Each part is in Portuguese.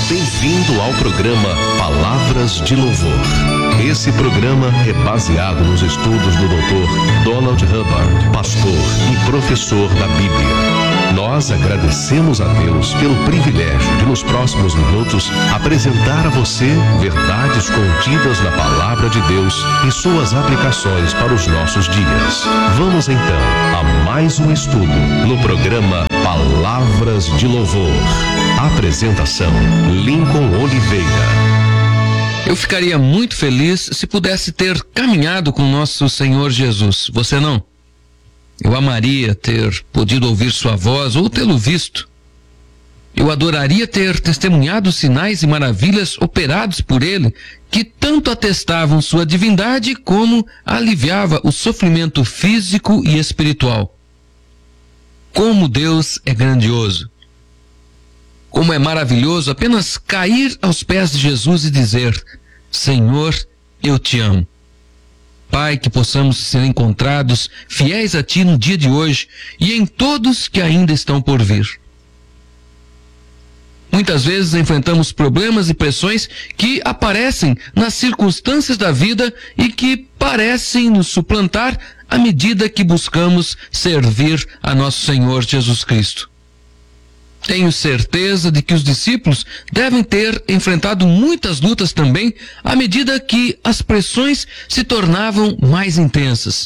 Bem-vindo ao programa Palavras de Louvor. Esse programa é baseado nos estudos do Dr. Donald Hubbard, pastor e professor da Bíblia. Nós agradecemos a Deus pelo privilégio de, nos próximos minutos, apresentar a você verdades contidas na Palavra de Deus e suas aplicações para os nossos dias. Vamos então a mais um estudo no programa Palavras de Louvor. Apresentação: Lincoln Oliveira. Eu ficaria muito feliz se pudesse ter caminhado com nosso Senhor Jesus. Você não? Eu amaria ter podido ouvir sua voz ou tê-lo visto. Eu adoraria ter testemunhado os sinais e maravilhas operados por ele, que tanto atestavam sua divindade como aliviava o sofrimento físico e espiritual. Como Deus é grandioso! Como é maravilhoso apenas cair aos pés de Jesus e dizer: Senhor, eu te amo. Pai, que possamos ser encontrados fiéis a Ti no dia de hoje e em todos que ainda estão por vir. Muitas vezes enfrentamos problemas e pressões que aparecem nas circunstâncias da vida e que parecem nos suplantar à medida que buscamos servir a nosso Senhor Jesus Cristo. Tenho certeza de que os discípulos devem ter enfrentado muitas lutas também à medida que as pressões se tornavam mais intensas.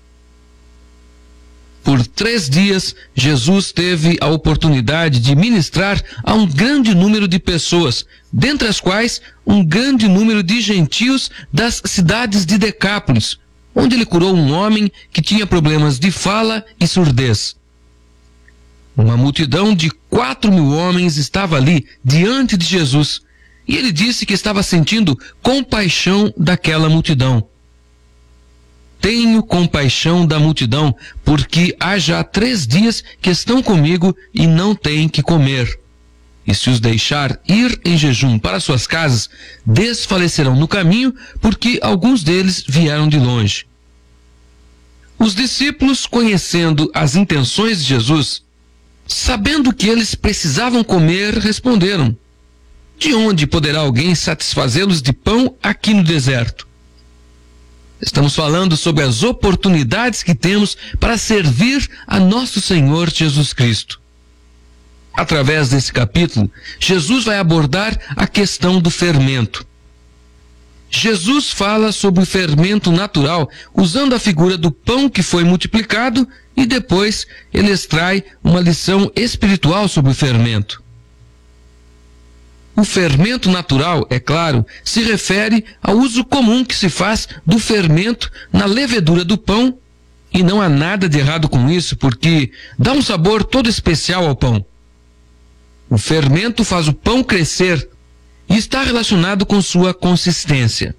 Por 3 dias, Jesus teve a oportunidade de ministrar a um grande número de pessoas, dentre as quais um grande número de gentios das cidades de Decápolis, onde ele curou um homem que tinha problemas de fala e surdez. Uma multidão de 4.000 homens estava ali diante de Jesus, e ele disse que estava sentindo compaixão daquela multidão. Tenho compaixão da multidão, porque há já 3 dias que estão comigo e não têm que comer. E se os deixar ir em jejum para suas casas, desfalecerão no caminho, porque alguns deles vieram de longe. Os discípulos, conhecendo as intenções de Jesus, sabendo que eles precisavam comer, responderam: de onde poderá alguém satisfazê-los de pão aqui no deserto? Estamos falando sobre as oportunidades que temos para servir a nosso Senhor Jesus Cristo. Através desse capítulo, Jesus vai abordar a questão do fermento. Jesus fala sobre o fermento natural, usando a figura do pão que foi multiplicado, e depois ele extrai uma lição espiritual sobre o fermento. O fermento natural, é claro, se refere ao uso comum que se faz do fermento na levedura do pão, e não há nada de errado com isso, porque dá um sabor todo especial ao pão. O fermento faz o pão crescer e está relacionado com sua consistência.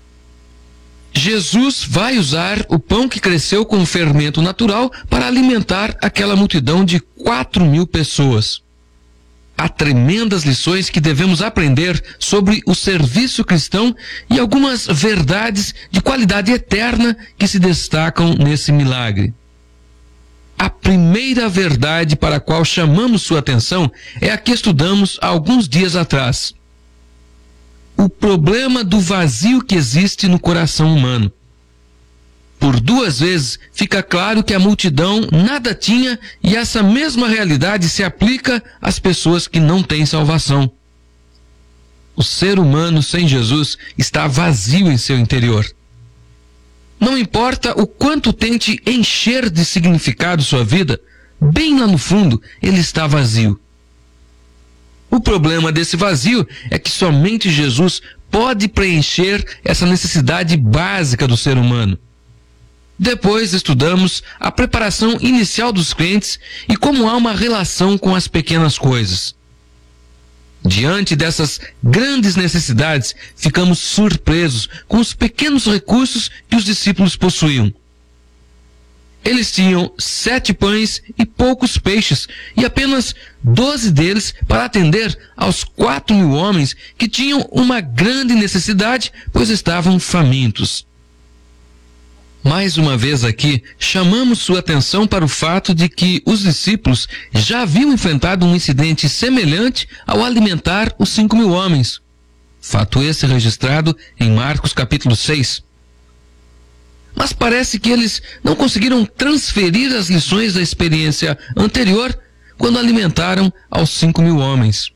Jesus vai usar o pão que cresceu com o fermento natural para alimentar aquela multidão de 4.000 pessoas. Há tremendas lições que devemos aprender sobre o serviço cristão e algumas verdades de qualidade eterna que se destacam nesse milagre. A primeira verdade para a qual chamamos sua atenção é a que estudamos há alguns dias atrás. O problema do vazio que existe no coração humano. Por 2 vezes fica claro que a multidão nada tinha, e essa mesma realidade se aplica às pessoas que não têm salvação. O ser humano sem Jesus está vazio em seu interior. Não importa o quanto tente encher de significado sua vida, bem lá no fundo ele está vazio. O problema desse vazio é que somente Jesus pode preencher essa necessidade básica do ser humano. Depois estudamos a preparação inicial dos crentes e como há uma relação com as pequenas coisas. Diante dessas grandes necessidades, ficamos surpresos com os pequenos recursos que os discípulos possuíam. Eles tinham 7 pães e poucos peixes, e apenas 12 deles para atender aos 4.000 homens que tinham uma grande necessidade, pois estavam famintos. Mais uma vez aqui, chamamos sua atenção para o fato de que os discípulos já haviam enfrentado um incidente semelhante ao alimentar os 5.000 homens. Fato esse registrado em Marcos capítulo 6. Mas parece que eles não conseguiram transferir as lições da experiência anterior quando alimentaram aos 5.000 homens.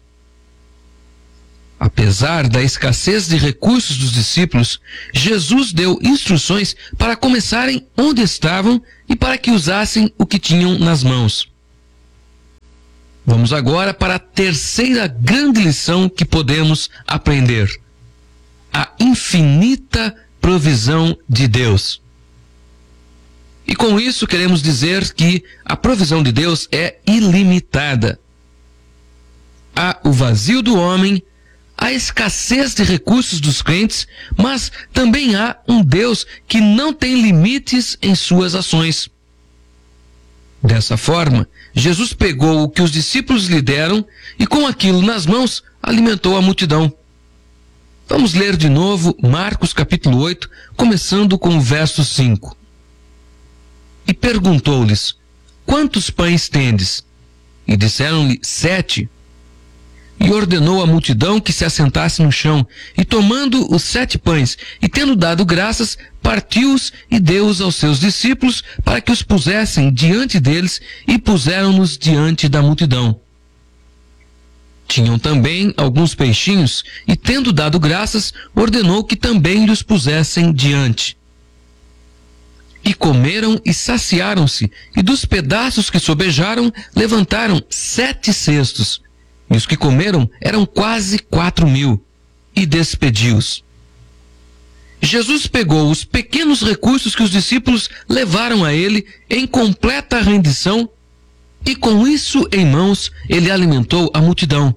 Apesar da escassez de recursos dos discípulos, Jesus deu instruções para começarem onde estavam e para que usassem o que tinham nas mãos. Vamos agora para a terceira grande lição que podemos aprender: a infinita provisão de Deus. E com isso queremos dizer que a provisão de Deus é ilimitada. Há o vazio do homem, a escassez de recursos dos crentes, mas também há um Deus que não tem limites em suas ações. Dessa forma, Jesus pegou o que os discípulos lhe deram e com aquilo nas mãos alimentou a multidão. Vamos ler de novo Marcos capítulo 8, começando com o verso 5. E perguntou-lhes: quantos pães tendes? E disseram-lhe: 7. E ordenou à multidão que se assentasse no chão, e tomando os 7 pães, e tendo dado graças, partiu-os e deu-os aos seus discípulos, para que os pusessem diante deles, e puseram-nos diante da multidão. Tinham também alguns peixinhos, e tendo dado graças, ordenou que também lhes pusessem diante. E comeram e saciaram-se, e dos pedaços que sobejaram, levantaram 7 cestos. E os que comeram eram quase 4.000, e despediu-os. Jesus pegou os pequenos recursos que os discípulos levaram a ele em completa rendição, e com isso em mãos, ele alimentou a multidão.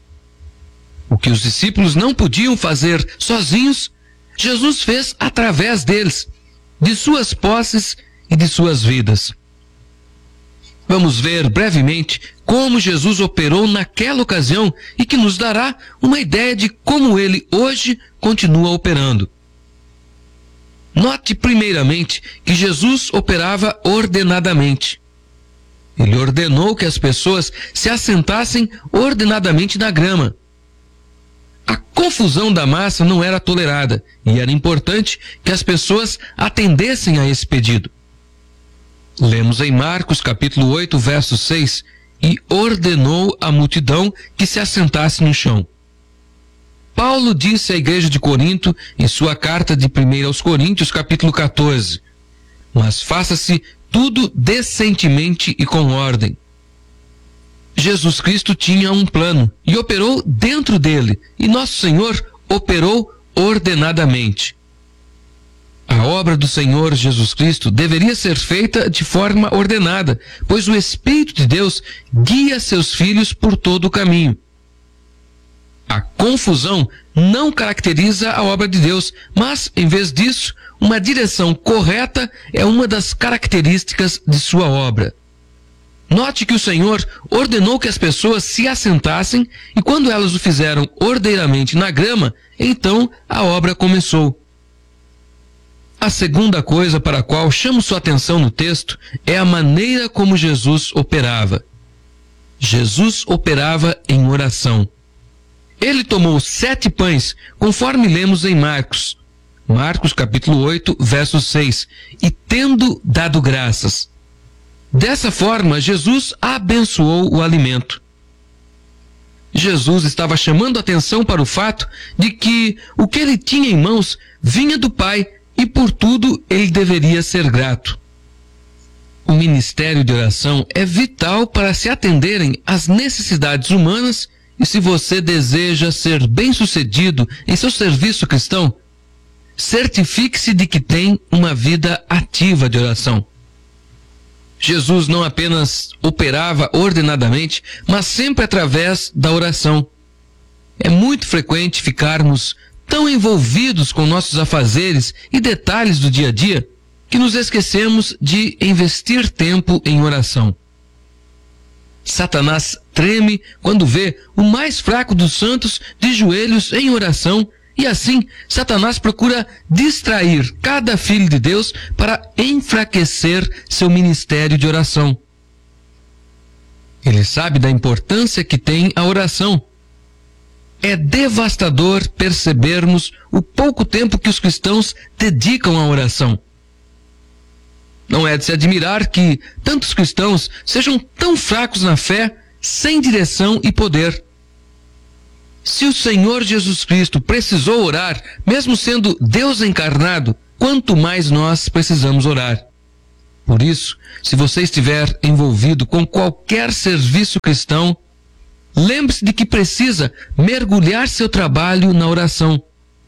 O que os discípulos não podiam fazer sozinhos, Jesus fez através deles, de suas posses e de suas vidas. Vamos ver brevemente como Jesus operou naquela ocasião e que nos dará uma ideia de como ele hoje continua operando. Note primeiramente que Jesus operava ordenadamente. Ele ordenou que as pessoas se assentassem ordenadamente na grama. A confusão da massa não era tolerada e era importante que as pessoas atendessem a esse pedido. Lemos em Marcos capítulo 8, verso 6, e ordenou à multidão que se assentasse no chão. Paulo disse à igreja de Corinto, em sua carta de 1 aos Coríntios, capítulo 14, mas faça-se tudo decentemente e com ordem. Jesus Cristo tinha um plano e operou dentro dele, e nosso Senhor operou ordenadamente. A obra do Senhor Jesus Cristo deveria ser feita de forma ordenada, pois o Espírito de Deus guia seus filhos por todo o caminho. A confusão não caracteriza a obra de Deus, mas, em vez disso, uma direção correta é uma das características de sua obra. Note que o Senhor ordenou que as pessoas se assentassem, e quando elas o fizeram ordeiramente na grama, então a obra começou. A segunda coisa para a qual chamo sua atenção no texto é a maneira como Jesus operava. Jesus operava em oração. Ele tomou 7 pães, conforme lemos em Marcos. Marcos capítulo 8, verso 6, e tendo dado graças. Dessa forma, Jesus abençoou o alimento. Jesus estava chamando a atenção para o fato de que o que ele tinha em mãos vinha do Pai, e por tudo ele deveria ser grato. O ministério de oração é vital para se atenderem às necessidades humanas, e se você deseja ser bem-sucedido em seu serviço cristão, certifique-se de que tem uma vida ativa de oração. Jesus não apenas operava ordenadamente, mas sempre através da oração. É muito frequente ficarmos tão envolvidos com nossos afazeres e detalhes do dia a dia que nos esquecemos de investir tempo em oração. Satanás treme quando vê o mais fraco dos santos de joelhos em oração E assim, Satanás procura distrair cada filho de Deus para enfraquecer seu ministério de oração. Ele sabe da importância que tem a oração. É devastador percebermos o pouco tempo que os cristãos dedicam à oração. Não é de se admirar que tantos cristãos sejam tão fracos na fé, sem direção e poder. Se o Senhor Jesus Cristo precisou orar, mesmo sendo Deus encarnado, quanto mais nós precisamos orar. Por isso, se você estiver envolvido com qualquer serviço cristão, lembre-se de que precisa mergulhar seu trabalho na oração.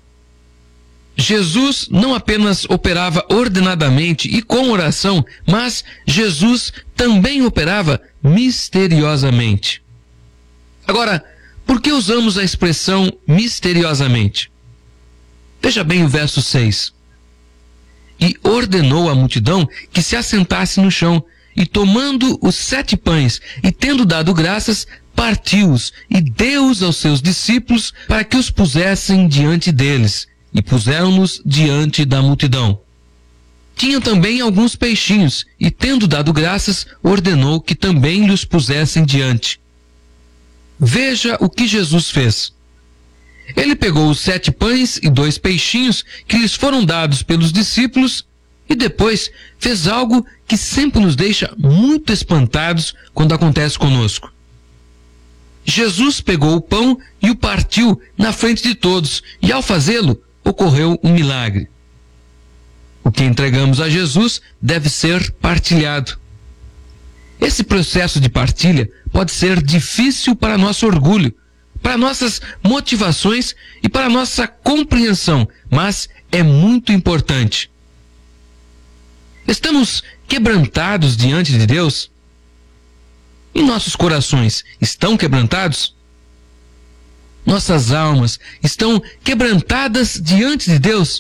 Jesus não apenas operava ordenadamente e com oração, mas Jesus também operava misteriosamente. Agora, por que usamos a expressão misteriosamente? Veja bem o verso 6. E ordenou à multidão que se assentasse no chão, e tomando os 7 pães, e tendo dado graças, partiu-os, e deu-os aos seus discípulos, para que os pusessem diante deles, e puseram-nos diante da multidão. Tinham também alguns peixinhos, e tendo dado graças, ordenou que também lhes pusessem diante. Veja o que Jesus fez. Ele pegou os 7 pães e 2 peixinhos que lhes foram dados pelos discípulos e depois fez algo que sempre nos deixa muito espantados quando acontece conosco. Jesus pegou o pão e o partiu na frente de todos, e ao fazê-lo, ocorreu um milagre. O que entregamos a Jesus deve ser partilhado. Esse processo de partilha pode ser difícil para nosso orgulho, para nossas motivações e para nossa compreensão, mas é muito importante. Estamos quebrantados diante de Deus? E nossos corações estão quebrantados? Nossas almas estão quebrantadas diante de Deus?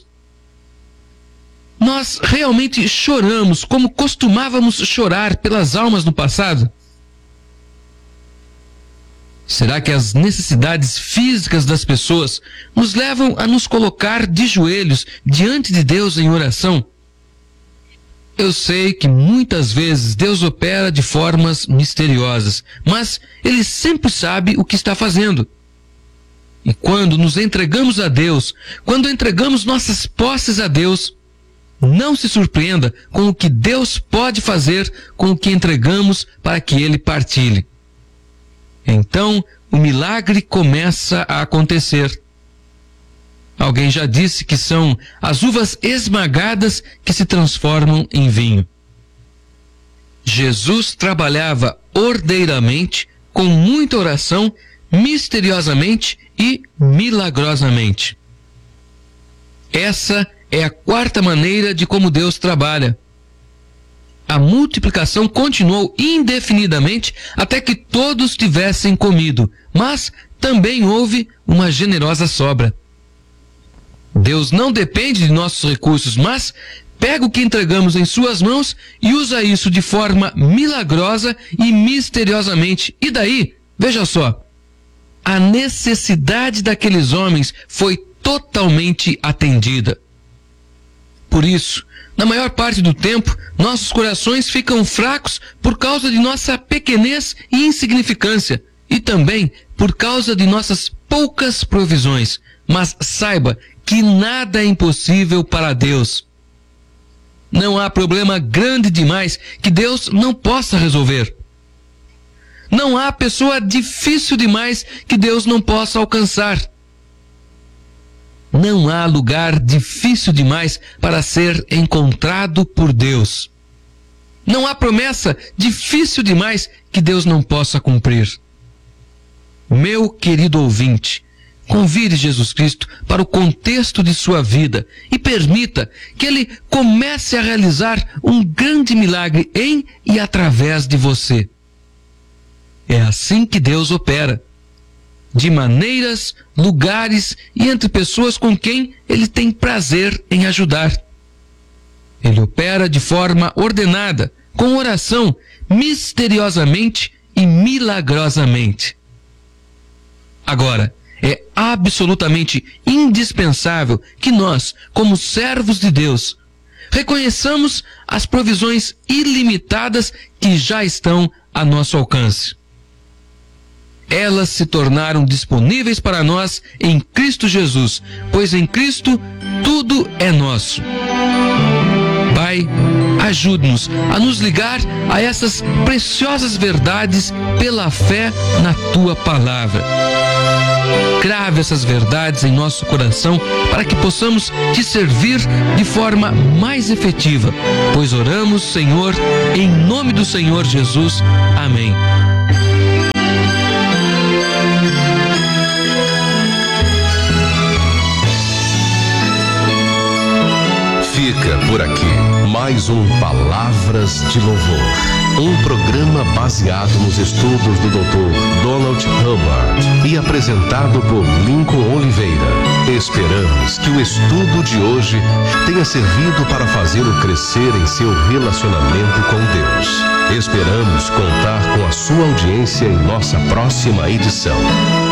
Nós realmente choramos como costumávamos chorar pelas almas no passado? Será que as necessidades físicas das pessoas nos levam a nos colocar de joelhos diante de Deus em oração? Eu sei que muitas vezes Deus opera de formas misteriosas, mas Ele sempre sabe o que está fazendo. E quando nos entregamos a Deus, quando entregamos nossas posses a Deus, não se surpreenda com o que Deus pode fazer com o que entregamos para que Ele partilhe. Então, o milagre começa a acontecer. Alguém já disse que são as uvas esmagadas que se transformam em vinho. Jesus trabalhava ordeiramente, com muita oração, misteriosamente e milagrosamente. Essa é a 4ª maneira de como Deus trabalha. A multiplicação continuou indefinidamente até que todos tivessem comido, mas também houve uma generosa sobra. Deus não depende de nossos recursos, mas pega o que entregamos em suas mãos e usa isso de forma milagrosa e misteriosamente. E daí, veja só, a necessidade daqueles homens foi totalmente atendida. Por isso, na maior parte do tempo, nossos corações ficam fracos por causa de nossa pequenez e insignificância, e também por causa de nossas poucas provisões. Mas saiba que nada é impossível para Deus. Não há problema grande demais que Deus não possa resolver. Não há pessoa difícil demais que Deus não possa alcançar. Não há lugar difícil demais para ser encontrado por Deus. Não há promessa difícil demais que Deus não possa cumprir. Meu querido ouvinte, convide Jesus Cristo para o contexto de sua vida e permita que Ele comece a realizar um grande milagre em e através de você. É assim que Deus opera. De maneiras, lugares e entre pessoas com quem Ele tem prazer em ajudar. Ele opera de forma ordenada, com oração, misteriosamente e milagrosamente. Agora, é absolutamente indispensável que nós, como servos de Deus, reconheçamos as provisões ilimitadas que já estão a nosso alcance. Elas se tornaram disponíveis para nós em Cristo Jesus, pois em Cristo tudo é nosso. Pai, ajude-nos a nos ligar a essas preciosas verdades pela fé na Tua Palavra. Crave essas verdades em nosso coração para que possamos Te servir de forma mais efetiva, pois oramos, Senhor, em nome do Senhor Jesus. Amém. Fica por aqui mais um Palavras de Louvor, um programa baseado nos estudos do Dr. Donald Hubbard e apresentado por Lincoln Oliveira. Esperamos que o estudo de hoje tenha servido para fazê-lo crescer em seu relacionamento com Deus. Esperamos contar com a sua audiência em nossa próxima edição.